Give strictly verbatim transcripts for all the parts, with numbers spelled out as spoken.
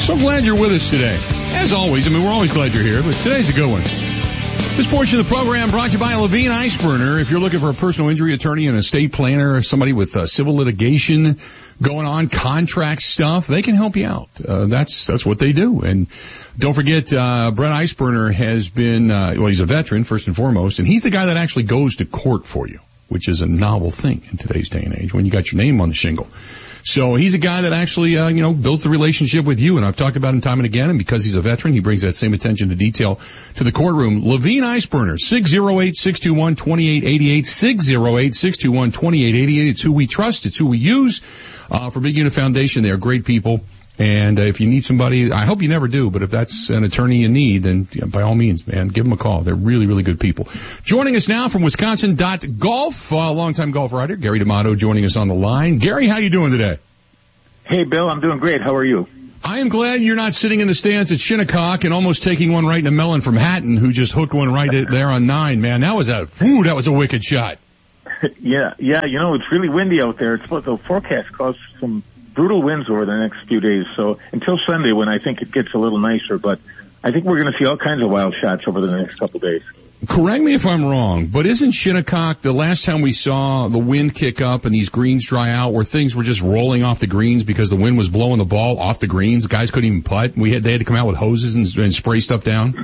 So glad you're with us today. As always, I mean, we're always glad you're here, but today's a good one. This portion of the program brought to you by Levine Ice Burner. If you're looking for a personal injury attorney, an estate planner, somebody with uh, civil litigation going on, contract stuff, they can help you out. Uh, that's that's what they do. And don't forget, uh, Brett Iceburner has been, uh, well, he's a veteran, first and foremost, and he's the guy that actually goes to court for you, which is a novel thing in today's day and age when you got your name on the shingle. So he's a guy that actually, uh, you know, built the relationship with you, and I've talked about him time and again, and because he's a veteran, he brings that same attention to detail to the courtroom. Levine Ice Burner, six oh eight, six two one, two eight eight eight, six oh eight, six two one, two eight eight eight. It's who we trust. It's who we use, uh, for Big Unit Foundation. They are great people. And uh, if you need somebody, I hope you never do, but if that's an attorney you need, then yeah, by all means, man, give them a call. They're really, really good people. Joining us now from Wisconsin dot golf, uh, longtime golf writer, Gary D'Amato joining us on the line. Gary, how you doing today? Hey, Bill, I'm doing great. How are you? I am glad you're not sitting in the stands at Shinnecock and almost taking one right in the melon from Hatton, who just hooked one right there on nine, man. That was a, whew, that was a wicked shot. yeah, yeah, you know, it's really windy out there. It's supposed the forecast calls for some brutal winds over the next few days. So until Sunday, when I think it gets a little nicer, but I think we're going to see all kinds of wild shots over the next couple of days. Correct me if I'm wrong, but isn't Shinnecock, the last time we saw the wind kick up and these greens dry out, where things were just rolling off the greens because the wind was blowing the ball off the greens, guys couldn't even putt. We had they had to come out with hoses and, and spray stuff down.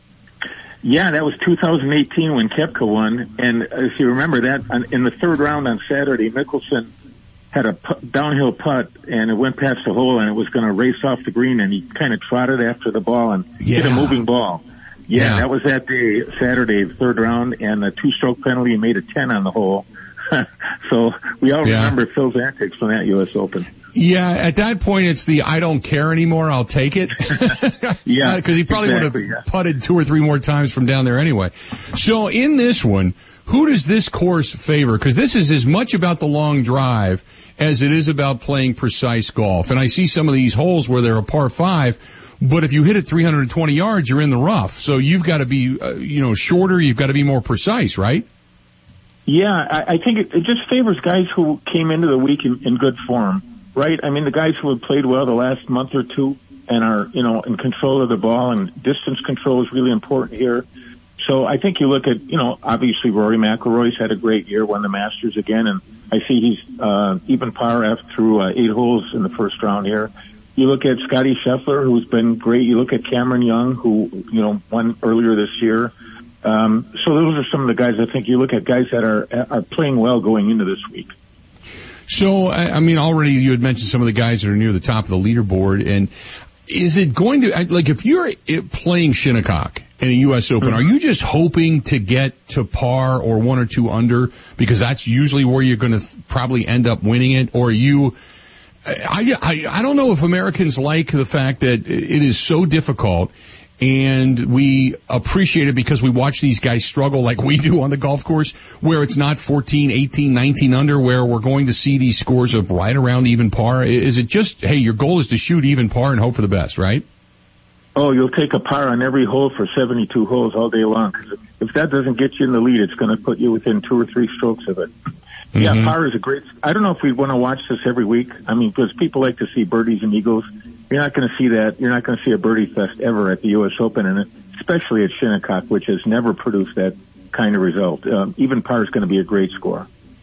Yeah, that was two thousand eighteen when Koepka won, and if you remember that, in the third round on Saturday, Mickelson had a put, downhill putt, and it went past the hole, and it was going to race off the green, and he kind of trotted after the ball and yeah. hit a moving ball. Yeah, yeah, that was that day, Saturday, the third round, and a two-stroke penalty made a ten on the hole. So we all yeah. remember Phil's antics from that U S Open. Yeah, at that point, it's the I don't care anymore, I'll take it. yeah. Because he probably exactly, would have yeah. putted two or three more times from down there anyway. So in this one, who does this course favor? Because this is as much about the long drive as it is about playing precise golf. And I see some of these holes where they're a par five, but if you hit it three hundred twenty yards, you're in the rough. So you've got to be, uh, you know, shorter. You've got to be more precise, right? Yeah, I, I think it, it just favors guys who came into the week in, in good form, right? I mean, the guys who have played well the last month or two and are, you know, in control of the ball, and distance control is really important here. So I think you look at, you know, obviously Rory McIlroy's had a great year, won the Masters again, and I see he's uh, even par after through uh, eight holes in the first round here. You look at Scotty Scheffler, who's been great. You look at Cameron Young, who, you know, won earlier this year. Um, so those are some of the guys I think you look at, guys that are are playing well going into this week. So, I mean, already you had mentioned some of the guys that are near the top of the leaderboard, and is it going to, like, if you're playing Shinnecock in a U S Open, mm-hmm. are you just hoping to get to par or one or two under because that's usually where you're going to th- probably end up winning it, or are you, I, I, I don't know if Americans like the fact that it is so difficult, and we appreciate it because we watch these guys struggle like we do on the golf course, where it's not fourteen, eighteen, nineteen under, where we're going to see these scores of right around even par. Is it just, hey, your goal is to shoot even par and hope for the best, right? Oh, you'll take a par on every hole for seventy-two holes all day long. Because if that doesn't get you in the lead, it's going to put you within two or three strokes of it. Mm-hmm. Yeah, par is a great, I don't know if we'd want to watch this every week. I mean, because people like to see birdies and eagles. You're not going to see that. You're not going to see a birdie fest ever at the U S Open, and especially at Shinnecock, which has never produced that kind of result. Um, even par is going to be a great score.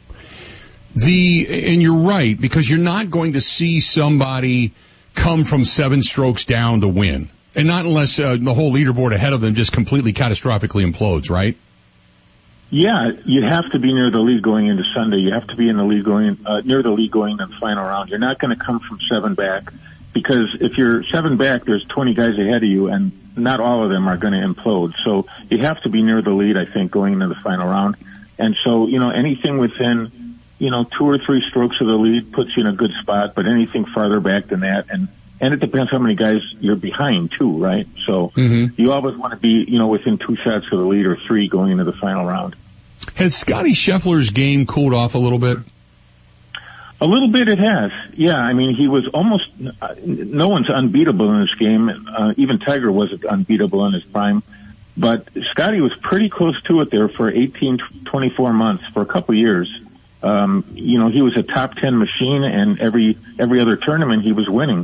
The, and you're right, because you're not going to see somebody come from seven strokes down to win. And not unless uh, the whole leaderboard ahead of them just completely catastrophically implodes, right? Yeah, you have to be near the lead going into Sunday. You have to be in the lead going, uh, near the lead going into the final round. You're not going to come from seven back. Because if you're seven back, there's twenty guys ahead of you, and not all of them are going to implode. So you have to be near the lead, I think, going into the final round. And so, you know, anything within, you know, two or three strokes of the lead puts you in a good spot, but anything farther back than that, and and it depends how many guys you're behind, too, right? So mm-hmm. you always want to be, you know, within two shots of the lead or three going into the final round. Has Scotty Scheffler's game cooled off a little bit? A little bit it has. Yeah, I mean, he was almost, uh, no one's unbeatable in this game. Uh, even Tiger wasn't unbeatable in his prime. But Scotty was pretty close to it there for eighteen, twenty-four months, for a couple of years. Um, you know, he was a top ten machine, and every, every other tournament he was winning.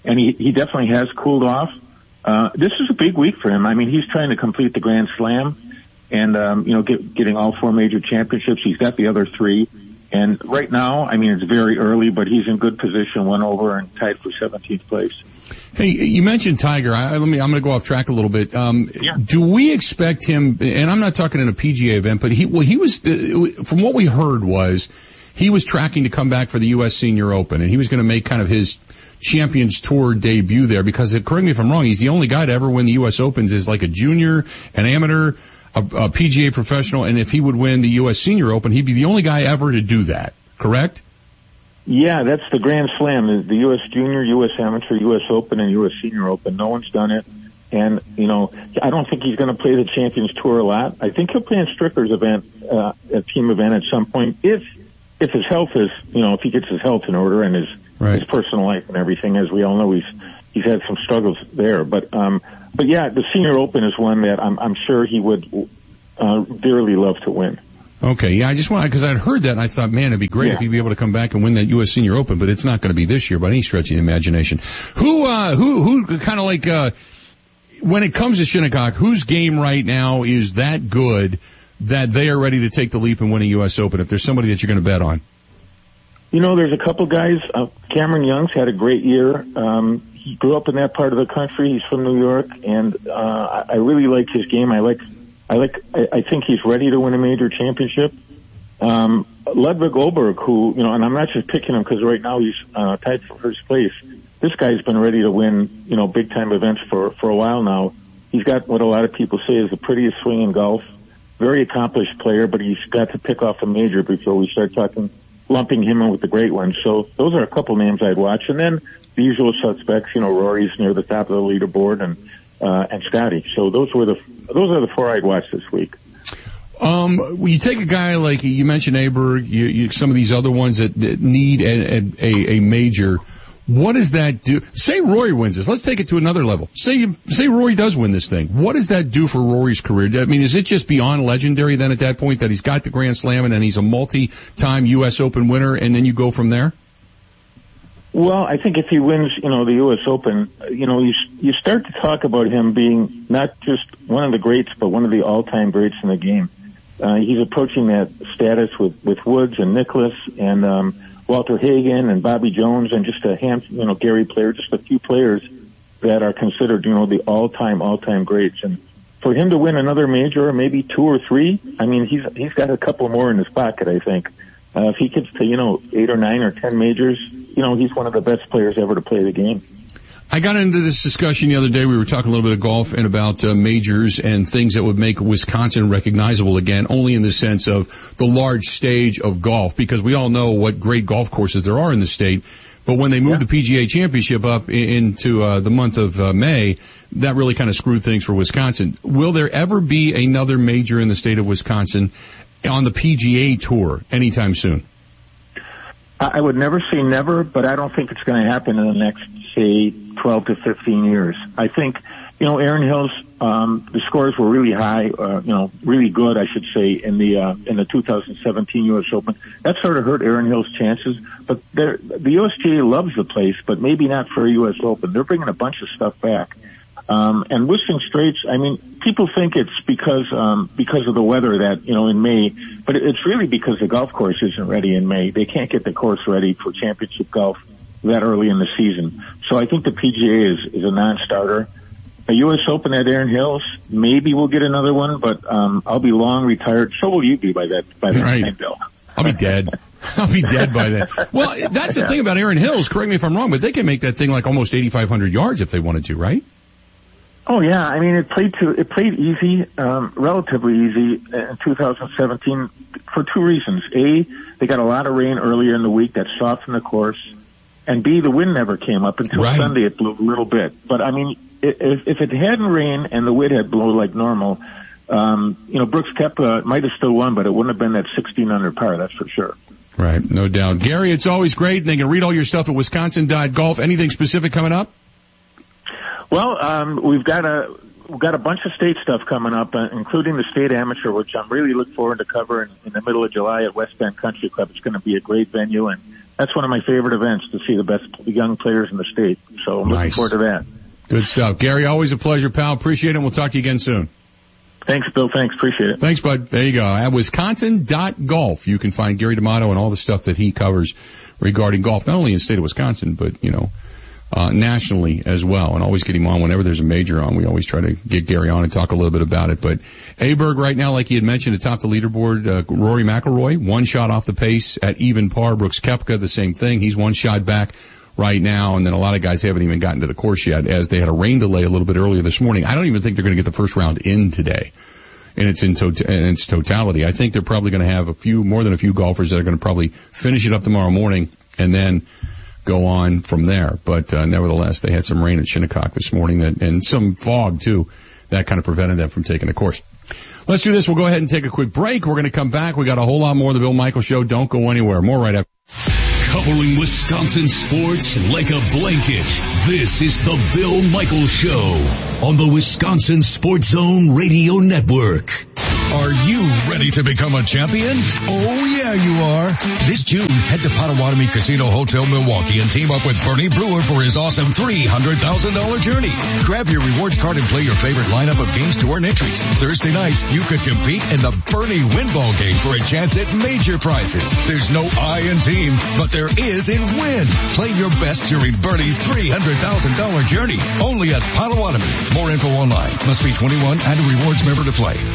and he, he definitely has cooled off. Uh, this is a big week for him. I mean, he's trying to complete the Grand Slam and, um, you know, get, getting all four major championships. He's got the other three. And right now, I mean, it's very early, but he's in good position, went over and tied for seventeenth place. Hey, you mentioned Tiger. I, let me, I'm going to go off track a little bit. Um, yeah. Do we expect him, and I'm not talking in a P G A event, but he, well, he was, uh, from what we heard was, he was tracking to come back for the U S Senior Open, and he was going to make kind of his Champions Tour debut there because, correct me if I'm wrong, he's the only guy to ever win the U S Opens as like a junior, an amateur, a, a P G A professional, and if he would win the U S Senior Open, he'd be the only guy ever to do that, correct? Yeah, that's the Grand Slam, the U S Junior, U S Amateur, U S Open, and U S Senior Open. No one's done it. And, you know, I don't think he's going to play the Champions Tour a lot. I think he'll play in Stricker's event, uh, a team event at some point, if, if his health is, you know, if he gets his health in order and his, right. his personal life and everything. As we all know, he's, he's had some struggles there. But, um, but yeah, the Senior Open is one that I'm, I'm sure he would, uh, dearly love to win. Okay, yeah, I just want, because I'd heard that and I thought, man, it'd be great yeah. if he'd be able to come back and win that U S Senior Open, but it's not going to be this year by any stretch of the imagination. Who, uh, who, who kind of like, uh, when it comes to Shinnecock, whose game right now is that good that they are ready to take the leap and win a U S Open if there's somebody that you're going to bet on? You know, there's a couple guys. Uh, Cameron Young's had a great year. Um, he grew up in that part of the country. He's from New York, and uh, I, I really like his game. I like, I like, I, I think he's ready to win a major championship. Um, Ludwig Oberg, who, you know, and I'm not just picking him because right now he's uh, tied for first place. This guy's been ready to win, you know, big time events for for a while now. He's got what a lot of people say is the prettiest swing in golf. Very accomplished player, but he's got to pick off a major before we start talking, lumping him in with the great ones. So those are a couple names I'd watch. And then the usual suspects, you know, Rory's near the top of the leaderboard and, uh, and Scotty. So those were the, those are the four I'd watch this week. Um, when you take a guy like, you mentioned Aberg, you, you, some of these other ones that, that need a, a, a major, what does that do? Say Rory wins this. Let's take it to another level. Say, say Rory does win this thing. What does that do for Rory's career? I mean, is it just beyond legendary then at that point that he's got the Grand Slam and then he's a multi-time U S Open winner and then you go from there? Well, I think if he wins, you know, the U S Open, you know, you, you start to talk about him being not just one of the greats, but one of the all-time greats in the game. Uh, he's approaching that status with, with Woods and Nicklaus and, um, Walter Hagen and Bobby Jones and just a hand, you know, Gary Player, just a few players that are considered, you know, the all-time, all-time greats. And for him to win another major, or maybe two or three, I mean, he's, he's got a couple more in his pocket, I think. Uh, if he gets to, you know, eight or nine or ten majors, you know, he's one of the best players ever to play the game. I got into this discussion the other day. We were talking a little bit of golf and about uh, majors and things that would make Wisconsin recognizable again, only in the sense of the large stage of golf, because we all know what great golf courses there are in the state. But when they moved yeah. the P G A Championship up in, into uh, the month of uh, May, that really kind of screwed things for Wisconsin. Will there ever be another major in the state of Wisconsin on the P G A Tour anytime soon? I would never say never, but I don't think it's going to happen in the next, say, twelve to fifteen years. I think, you know, Erin Hills, um, the scores were really high, uh, you know, really good, I should say, in the, uh, in the two thousand seventeen U S Open. That sort of hurt Erin Hills' chances, but the U S G A loves the place, but maybe not for a U S Open. They're bringing a bunch of stuff back. Um, and Whistling Straits, I mean, people think it's because, um, because of the weather that, you know, in May, but it's really because the golf course isn't ready in May. They can't get the course ready for championship golf that early in the season. So I think the P G A is, is a non-starter. A U S Open at Erin Hills, maybe we'll get another one, but, um, I'll be long retired. So will you be by that, by that right. time, Bill. I'll be dead. I'll be dead by then. Well, that's the yeah. thing about Erin Hills. Correct me if I'm wrong, but they can make that thing like almost eighty-five hundred yards if they wanted to, right? Oh yeah, I mean it played to it played easy, um, relatively easy in two thousand seventeen for two reasons. A, they got a lot of rain earlier in the week that softened the course, and B, the wind never came up until right. Sunday. It blew a little bit, but I mean, if, if it hadn't rained and the wind had blown like normal, um, you know, Brooks Koepka might have still won, but it wouldn't have been that sixteen under par. That's for sure. Right, no doubt. Gary, it's always great. They can read all your stuff at Wisconsin dot golf. Anything specific coming up? Well, um, we've got a we've got a bunch of state stuff coming up, uh, including the state amateur, which I'm really looking forward to covering in the middle of July at West Bend Country Club. It's going to be a great venue, and that's one of my favorite events, to see the best young players in the state. So I'm Nice. looking forward to that. Good stuff. Gary, always a pleasure, pal. Appreciate it. We'll talk to you again soon. Thanks, Bill. Thanks. Appreciate it. Thanks, bud. There you go. At Wisconsin dot golf, you can find Gary D'Amato and all the stuff that he covers regarding golf, not only in the state of Wisconsin, but, you know, uh, nationally as well. And always get him on whenever there's a major on. We always try to get Gary on and talk a little bit about it. But Aberg right now, like he had mentioned, atop the leaderboard, uh, Rory McIlroy, one shot off the pace at even par. Brooks Koepka, the same thing. He's one shot back right now, and then a lot of guys haven't even gotten to the course yet, as they had a rain delay a little bit earlier this morning. I don't even think they're going to get the first round in today. And it's in, tot- in its totality. I think they're probably going to have a few, more than a few golfers that are going to probably finish it up tomorrow morning and then go on from there. But uh, nevertheless, they had some rain at Shinnecock this morning, that, and some fog too. That kind of prevented them from taking the course. Let's do this. We'll go ahead and take a quick break. We're going to come back. We got a whole lot more of the Bill Michaels Show. Don't go anywhere. More right after. Covering Wisconsin sports like a blanket. This is the Bill Michaels Show on the Wisconsin Sports Zone Radio Network. Are you ready to become a champion? Oh, yeah, you are. This June, head to Potawatomi Casino Hotel Milwaukee and team up with Bernie Brewer for his awesome three hundred thousand dollars journey. Grab your rewards card and play your favorite lineup of games to earn entries. Thursday nights, you could compete in the Bernie Winball game for a chance at major prizes. There's no I in team, but there is in win. Play your best during Bernie's three hundred thousand dollars journey. Only at Potawatomi. More info online. Must be twenty-one and a rewards member to play.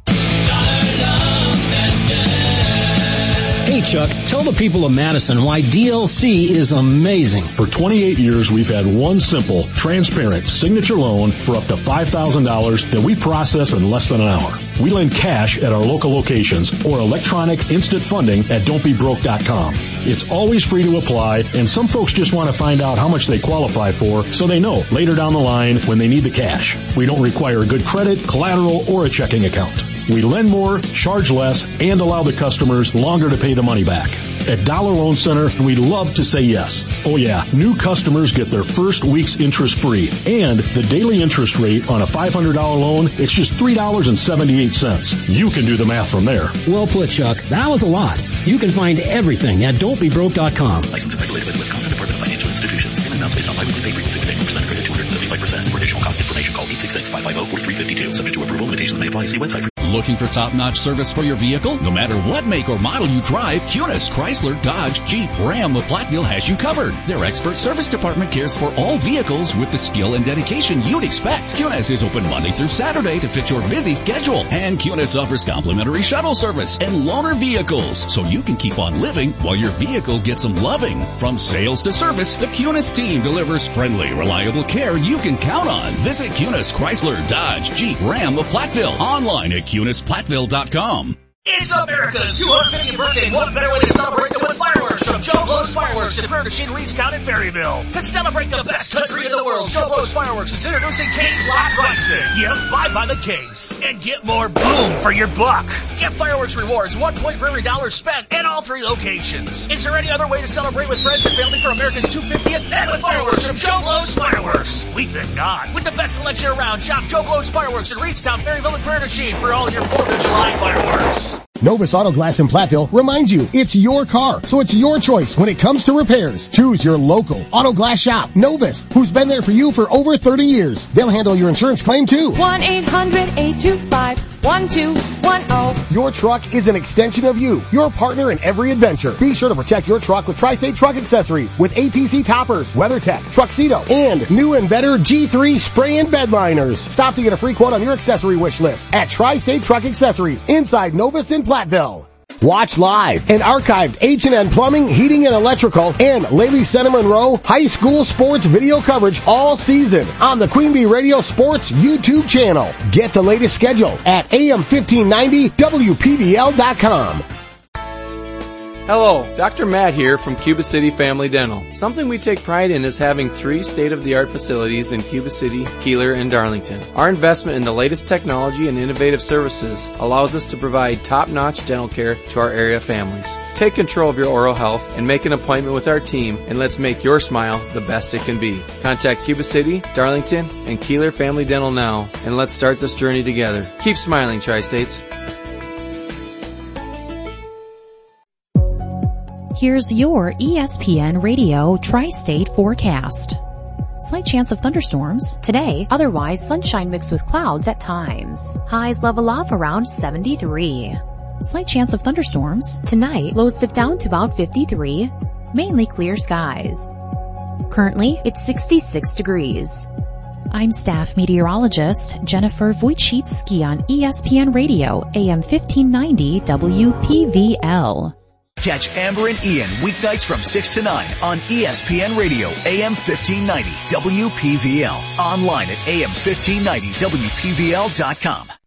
Hey Chuck, tell the people of Madison why D L C is amazing. For twenty-eight years, we've had one simple, transparent signature loan for up to five thousand dollars that we process in less than an hour. We lend cash at our local locations or electronic instant funding at don't be broke dot com. It's always free to apply, and some folks just want to find out how much they qualify for so they know later down the line when they need the cash. We don't require good credit, collateral, or a checking account. We lend more, charge less, and allow the customers longer to pay the money back. At Dollar Loan Center, we love to say yes. Oh yeah, new customers get their first week's interest free. And the daily interest rate on a five hundred dollars loan, it's just three dollars and seventy-eight cents. You can do the math from there. Well put, Chuck. That was a lot. You can find everything at don't be broke dot com. Licensed and regulated by the Wisconsin Department of Financial Institutions. Payment amount based on biweekly pay frequency with eighty percent credit, two hundred seventy-five percent. For additional cost information, call eight six six, five five zero, four three five two. Subject to approval, limitations may apply. See website for Looking for top-notch service for your vehicle? No matter what make or model you drive, Cunis, Chrysler, Dodge, Jeep, Ram of Platteville has you covered. Their expert service department cares for all vehicles with the skill and dedication you'd expect. Cunis is open Monday through Saturday to fit your busy schedule. And Cunis offers complimentary shuttle service and loaner vehicles, so you can keep on living while your vehicle gets some loving. From sales to service, the Cunis team delivers friendly, reliable care you can count on. Visit Cunis, Chrysler, Dodge, Jeep, Ram of Platteville. Online at Cunis Platteville dot com. It's America's two hundred fiftieth birthday. What better way to celebrate than with fireworks from Joe Blow's Fireworks in Ferguson, Reedstown, and Ferryville. To celebrate the best country in the world, Joe Blow's Fireworks is introducing Case Lot pricing. Yep, buy by the case and get more boom for your buck. Get fireworks rewards, one point for every dollar spent at all three locations. Is there any other way to celebrate with friends and family for America's two hundred fiftieth and with fireworks from Joe Blow's Fireworks? We think not. With the best selection around, shop Joe Blow's Fireworks in Reedstown, Ferryville, and Prairie du Chien for all your fourth of July fireworks. Novus Auto Glass in Platteville reminds you it's your car, so it's your choice when it comes to repairs. Choose your local auto glass shop, Novus, who's been there for you for over thirty years. They'll handle your insurance claim too. one eight hundred, eight two five, one two one zero. Your truck is an extension of you, your partner in every adventure. Be sure to protect your truck with Tri-State Truck Accessories with A T C toppers, WeatherTech, Truxedo, and new and better G three spray and bed liners. Stop to get a free quote on your accessory wish list at Tri-State Truck Accessories inside Novus in Platteville. Watch live and archived H and N Plumbing, Heating, and Electrical and Lely Center Monroe high school sports video coverage all season on the Queen Bee Radio Sports YouTube channel. Get the latest schedule at A M fifteen ninety W P B L dot com. Hello, Doctor Matt here from Cuba City Family Dental. Something we take pride in is having three state-of-the-art facilities in Cuba City, Keeler, and Darlington. Our investment in the latest technology and innovative services allows us to provide top-notch dental care to our area families. Take control of your oral health and make an appointment with our team, and let's make your smile the best it can be. Contact Cuba City, Darlington, and Keeler Family Dental now, and let's start this journey together. Keep smiling, Tri-States. Here's your E S P N Radio Tri-State forecast. Slight chance of thunderstorms today, otherwise sunshine mixed with clouds at times. Highs level off around seventy-three. Slight chance of thunderstorms tonight, lows dip down to about fifty-three, mainly clear skies. Currently, it's sixty-six degrees. I'm staff meteorologist Jennifer Wojcicki on E S P N Radio, A M fifteen ninety W P V L. Catch Amber and Ian weeknights from six to nine on E S P N Radio, A M fifteen ninety W P V L. Online at A M fifteen ninety W P V L dot com.